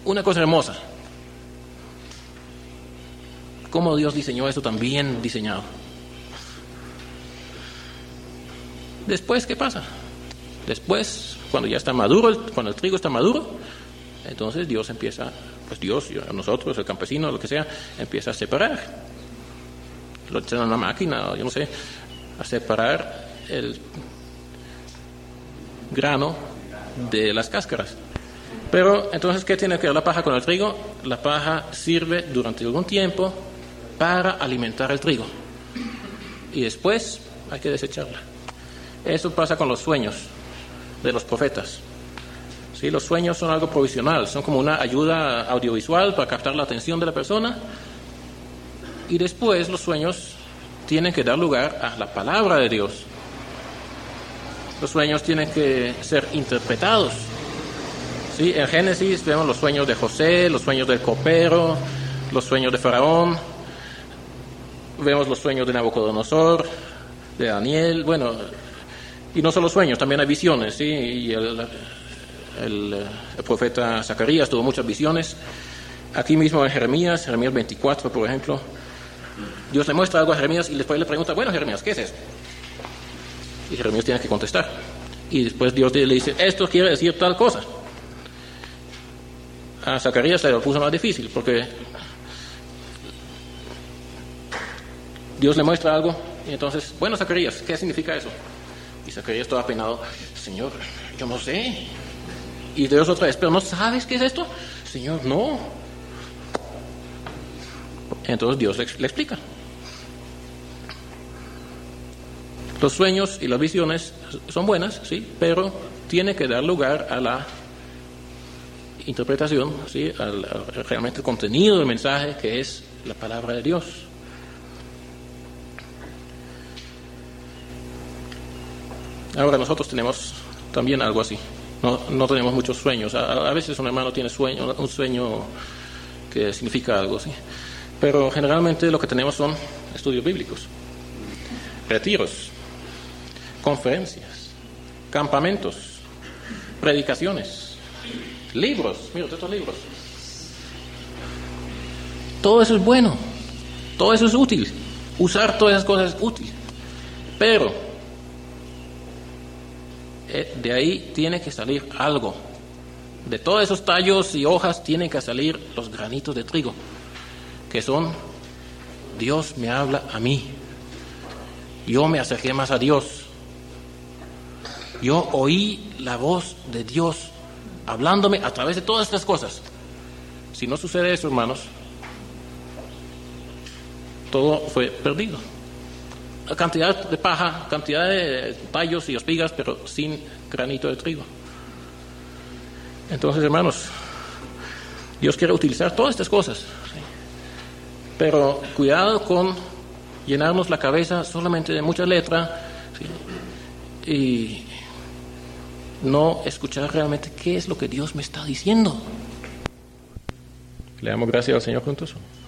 una cosa hermosa. Cómo Dios diseñó esto tan bien diseñado. Después, ¿qué pasa? Después, cuando ya está maduro, cuando el trigo está maduro, entonces Dios empieza, pues Dios, nosotros, el campesino, lo que sea, empieza a separar. Lo echan a una máquina, yo no sé, a separar el grano de las cáscaras. Pero entonces, ¿qué tiene que ver la paja con el trigo? La paja sirve durante algún tiempo para alimentar el trigo. Y después hay que desecharla. Eso pasa con los sueños de los profetas. ¿Sí? Los sueños son algo provisional, son como una ayuda audiovisual para captar la atención de la persona. Y después los sueños tienen que dar lugar a la palabra de Dios. Los sueños tienen que ser interpretados. ¿Sí? En Génesis vemos los sueños de José, los sueños del copero, los sueños de Faraón. Vemos los sueños de Nabucodonosor, de Daniel. Bueno, y no solo sueños, también hay visiones. ¿Sí? Y el profeta Zacarías tuvo muchas visiones. Aquí mismo en Jeremías 24, por ejemplo, Dios le muestra algo a Jeremías y después le pregunta, bueno, Jeremías, ¿qué es eso? Y Jeremías tiene que contestar. Y después Dios le dice, esto quiere decir tal cosa. A Zacarías se lo puso más difícil porque Dios le muestra algo y entonces, bueno, Zacarías, ¿qué significa eso? Y Zacarías todo apenado, Señor, yo no sé. Y Dios otra vez, ¿pero no sabes qué es esto? Señor, no. Entonces Dios le explica. Los sueños y las visiones son buenas, sí, pero tiene que dar lugar a la interpretación, sí, realmente el contenido del mensaje que es la palabra de Dios. Ahora nosotros tenemos también algo así. No tenemos muchos sueños. A veces un hermano tiene un sueño que significa algo, sí. Pero generalmente lo que tenemos son estudios bíblicos, retiros, conferencias, campamentos, predicaciones, libros. Mira, estos libros. Todo eso es bueno, todo eso es útil. Usar todas esas cosas es útil. Pero de ahí tiene que salir algo. De todos esos tallos y hojas tienen que salir los granitos de trigo, que son, Dios me habla a mí. Yo me acerqué más a Dios. Yo oí la voz de Dios hablándome a través de todas estas cosas. Si no sucede eso, hermanos, todo fue perdido. Cantidad de paja, cantidad de tallos y espigas, pero sin granito de trigo. Entonces, hermanos, Dios quiere utilizar todas estas cosas, ¿sí? Pero cuidado con llenarnos la cabeza solamente de mucha letra, ¿sí? Y no escuchar realmente qué es lo que Dios me está diciendo. Le damos gracias al Señor juntos.